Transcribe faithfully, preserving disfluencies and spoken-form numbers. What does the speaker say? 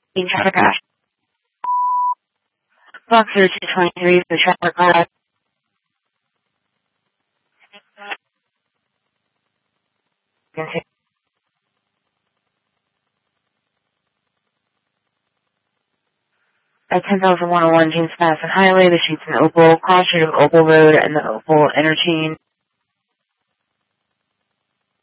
Being traffic crash. Box two twenty-three for traffic crash. At ten thousand one oh one James Madison Highway, the street's in Opal, cross street of Opal Road and the Opal interchange.